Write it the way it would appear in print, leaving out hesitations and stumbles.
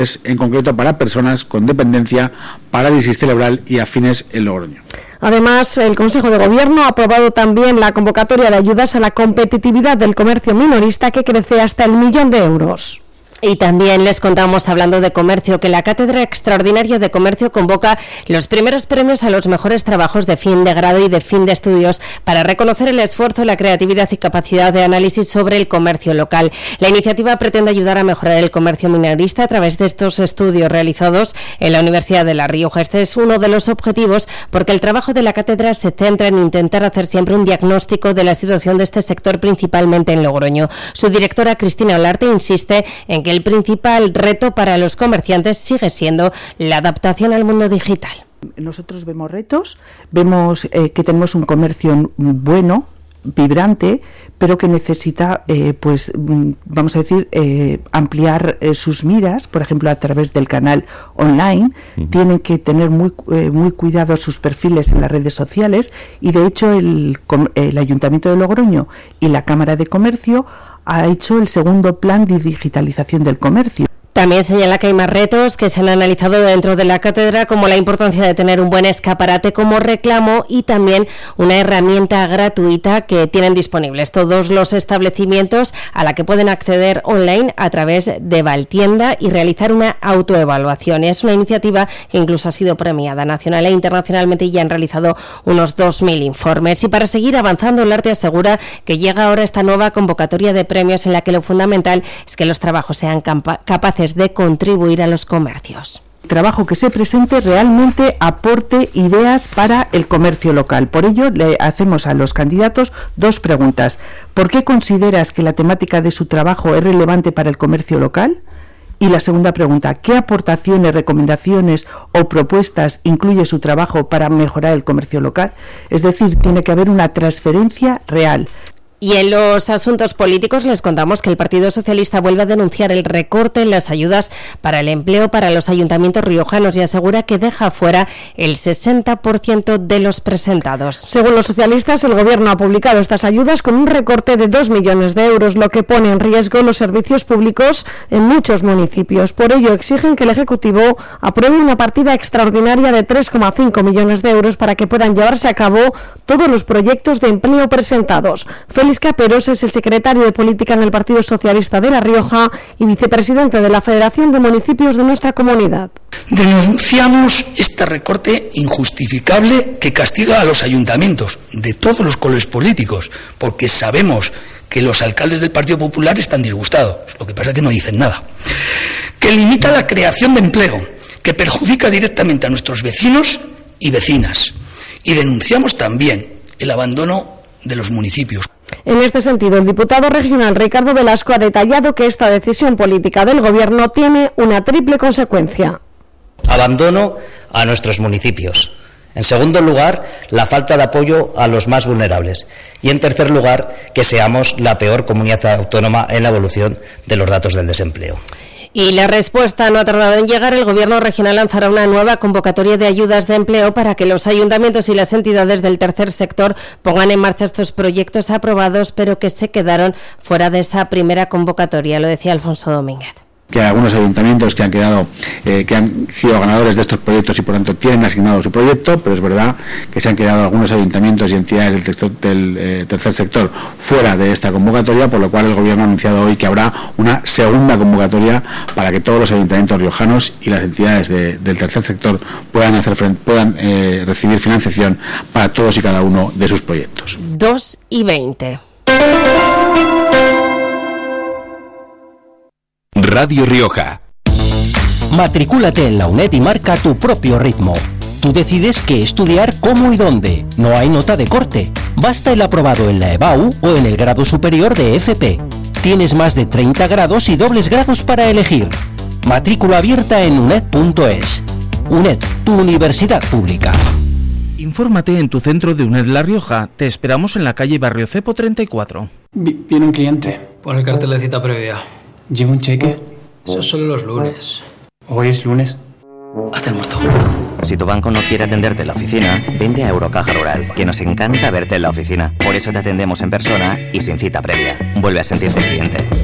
en concreto para personas con dependencia, parálisis cerebral y afines en Logroño. Además, el Consejo de Gobierno ha aprobado también la convocatoria de ayudas a la competitividad del comercio minorista, que crece hasta el 1.000.000 de euros. Y también les contamos, hablando de comercio, que la Cátedra Extraordinaria de Comercio convoca los primeros premios a los mejores trabajos de fin de grado y de fin de estudios para reconocer el esfuerzo, la creatividad y capacidad de análisis sobre el comercio local. La iniciativa pretende ayudar a mejorar el comercio minorista a través de estos estudios realizados en la Universidad de La Rioja. Este es uno de los objetivos, porque el trabajo de la cátedra se centra en intentar hacer siempre un diagnóstico de la situación de este sector, principalmente en Logroño. Su directora, Cristina Olarte, insiste en que el principal reto para los comerciantes sigue siendo la adaptación al mundo digital. Nosotros vemos retos, vemos que tenemos un comercio bueno, vibrante, pero que necesita, vamos a decir, ampliar sus miras, por ejemplo, a través del canal online. Tienen que tener muy cuidados sus perfiles en las redes sociales, y de hecho el Ayuntamiento de Logroño y la Cámara de Comercio ha hecho el segundo plan de digitalización del comercio. También señala que hay más retos que se han analizado dentro de la cátedra, como la importancia de tener un buen escaparate como reclamo y también una herramienta gratuita que tienen disponibles todos los establecimientos, a la que pueden acceder online a través de Valtienda y realizar una autoevaluación. Es una iniciativa que incluso ha sido premiada nacional e internacionalmente y ya han realizado unos 2.000 informes. Y para seguir avanzando, el Arte asegura que llega ahora esta nueva convocatoria de premios, en la que lo fundamental es que los trabajos sean capaces de contribuir a los comercios. Trabajo que se presente realmente aporte ideas para el comercio local. Por ello, le hacemos a los candidatos 2 preguntas. ¿Por qué consideras que la temática de su trabajo es relevante para el comercio local? Y la segunda pregunta, ¿qué aportaciones, recomendaciones o propuestas incluye su trabajo para mejorar el comercio local? Es decir, tiene que haber una transferencia real. Y en los asuntos políticos les contamos que el Partido Socialista vuelve a denunciar el recorte en las ayudas para el empleo para los ayuntamientos riojanos y asegura que deja fuera el 60% de los presentados. Según los socialistas, el Gobierno ha publicado estas ayudas con un recorte de 2 millones de euros, lo que pone en riesgo los servicios públicos en muchos municipios. Por ello, exigen que el Ejecutivo apruebe una partida extraordinaria de 3,5 millones de euros para que puedan llevarse a cabo todos los proyectos de empleo presentados. Félix Caperos es el secretario de Política en el Partido Socialista de La Rioja y vicepresidente de la Federación de Municipios de nuestra comunidad. Denunciamos este recorte injustificable que castiga a los ayuntamientos de todos los colores políticos, porque sabemos que los alcaldes del Partido Popular están disgustados, lo que pasa es que no dicen nada, que limita la creación de empleo, que perjudica directamente a nuestros vecinos y vecinas, y denunciamos también el abandono de los municipios. En este sentido, el diputado regional Ricardo Velasco ha detallado que esta decisión política del Gobierno tiene una triple consecuencia. Abandono a nuestros municipios. En segundo lugar, la falta de apoyo a los más vulnerables. Y en tercer lugar, que seamos la peor comunidad autónoma en la evolución de los datos del desempleo. Y la respuesta no ha tardado en llegar. El Gobierno regional lanzará una nueva convocatoria de ayudas de empleo para que los ayuntamientos y las entidades del tercer sector pongan en marcha estos proyectos aprobados, pero que se quedaron fuera de esa primera convocatoria. Lo decía Alfonso Domínguez. Que hay algunos ayuntamientos que han quedado, que han sido ganadores de estos proyectos y por tanto tienen asignado su proyecto, pero es verdad que se han quedado algunos ayuntamientos y entidades del tercer sector fuera de esta convocatoria, por lo cual el Gobierno ha anunciado hoy que habrá una segunda convocatoria para que todos los ayuntamientos riojanos y las entidades del tercer sector puedan recibir financiación para todos y cada uno de sus proyectos. 2:20. Radio Rioja. Matricúlate en la UNED y marca tu propio ritmo. Tú decides qué estudiar, cómo y dónde. No hay nota de corte. Basta el aprobado en la EBAU o en el grado superior de FP. Tienes más de 30 grados y dobles grados para elegir. Matrícula abierta en uned.es. UNED, tu universidad pública. Infórmate en tu centro de UNED La Rioja. Te esperamos en la calle Barrio Cepo 34. Viene un cliente. Pon el cartel de cita previa. ¿Lleva un cheque? Eso solo los lunes. ¿Hoy es lunes? Haz el muerto. Si tu banco no quiere atenderte en la oficina, vende a Eurocaja Rural, que nos encanta verte en la oficina. Por eso te atendemos en persona y sin cita previa. Vuelve a sentirte cliente.